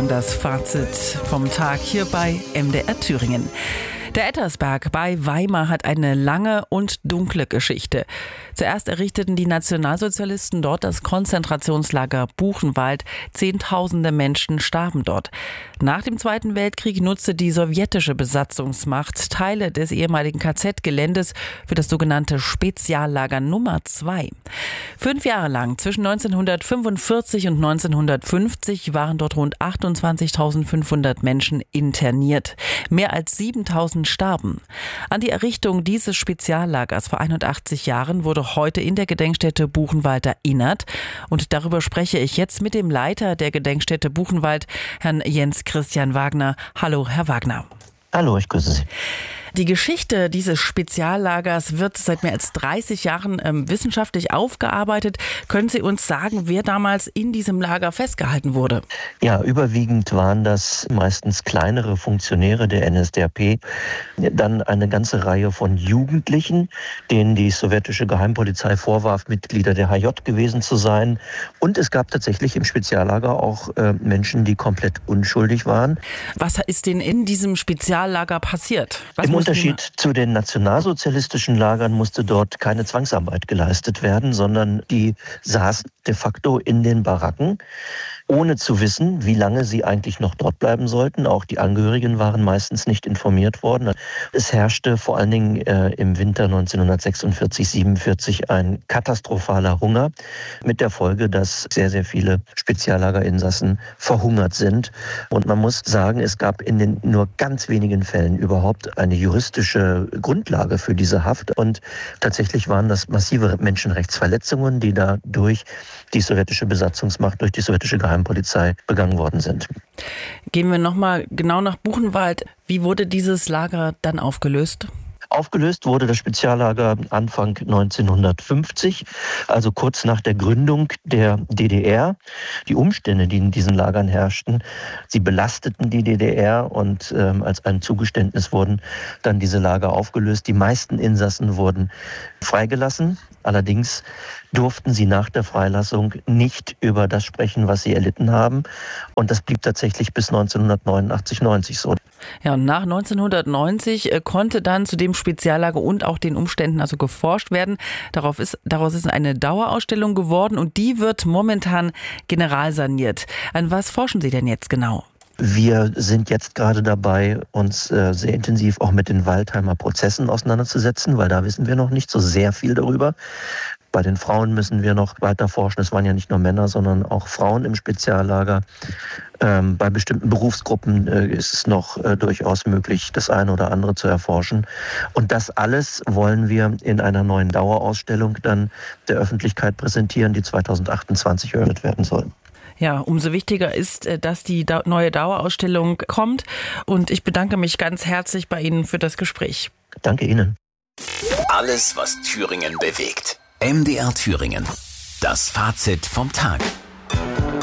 das Fazit vom Tag hier bei MDR Thüringen. Der Ettersberg bei Weimar hat eine lange und dunkle Geschichte. Zuerst errichteten die Nationalsozialisten dort das Konzentrationslager Buchenwald. Zehntausende Menschen starben dort. Nach dem Zweiten Weltkrieg nutzte die sowjetische Besatzungsmacht Teile des ehemaligen KZ-Geländes für das sogenannte Speziallager Nummer 2. 5 Jahre lang, zwischen 1945 und 1950, waren dort rund 28.500 Menschen interniert. Mehr als 7.000 starben. An die Errichtung dieses Speziallagers vor 81 Jahren wurde heute in der Gedenkstätte Buchenwald erinnert. Und darüber spreche ich jetzt mit dem Leiter der Gedenkstätte Buchenwald, Herrn Jens Christian Wagner. Hallo, Herr Wagner. Hallo, ich grüße Sie. Die Geschichte dieses Speziallagers wird seit mehr als 30 Jahren wissenschaftlich aufgearbeitet. Können Sie uns sagen, wer damals in diesem Lager festgehalten wurde? Ja, überwiegend waren das meistens kleinere Funktionäre der NSDAP, dann eine ganze Reihe von Jugendlichen, denen die sowjetische Geheimpolizei vorwarf, Mitglieder der HJ gewesen zu sein. Und es gab tatsächlich im Speziallager auch Menschen, die komplett unschuldig waren. Was ist denn in diesem Speziallager passiert? Im Unterschied zu den nationalsozialistischen Lagern musste dort keine Zwangsarbeit geleistet werden, sondern die saßen de facto in den Baracken, ohne zu wissen, wie lange sie eigentlich noch dort bleiben sollten. Auch die Angehörigen waren meistens nicht informiert worden. Es herrschte vor allen Dingen im Winter 1946/47 ein katastrophaler Hunger mit der Folge, dass sehr, sehr viele Speziallagerinsassen verhungert sind. Und man muss sagen, es gab in den nur ganz wenigen Fällen überhaupt eine juristische Grundlage für diese Haft. Und tatsächlich waren das massive Menschenrechtsverletzungen, die da durch die sowjetische Besatzungsmacht, durch die sowjetische Geheimpolizei begangen worden sind. Gehen wir nochmal genau nach Buchenwald. Wie wurde dieses Lager dann aufgelöst? Aufgelöst wurde das Speziallager Anfang 1950, also kurz nach der Gründung der DDR. Die Umstände, die in diesen Lagern herrschten, sie belasteten die DDR und als ein Zugeständnis wurden dann diese Lager aufgelöst. Die meisten Insassen wurden freigelassen. Allerdings durften sie nach der Freilassung nicht über das sprechen, was sie erlitten haben. Und das blieb tatsächlich bis 1989/90 so. Ja, und nach 1990 konnte dann zu dem Speziallager und auch den Umständen also geforscht werden. Daraus ist eine Dauerausstellung geworden und die wird momentan generalsaniert. An was forschen Sie denn jetzt genau? Wir sind jetzt gerade dabei, uns sehr intensiv auch mit den Waldheimer Prozessen auseinanderzusetzen, weil da wissen wir noch nicht so sehr viel darüber. Bei den Frauen müssen wir noch weiter forschen. Es waren ja nicht nur Männer, sondern auch Frauen im Speziallager. Bei bestimmten Berufsgruppen ist es noch durchaus möglich, das eine oder andere zu erforschen. Und das alles wollen wir in einer neuen Dauerausstellung dann der Öffentlichkeit präsentieren, die 2028 eröffnet werden soll. Ja, umso wichtiger ist, dass die neue Dauerausstellung kommt. Und ich bedanke mich ganz herzlich bei Ihnen für das Gespräch. Danke Ihnen. Alles, was Thüringen bewegt. MDR Thüringen. Das Fazit vom Tag.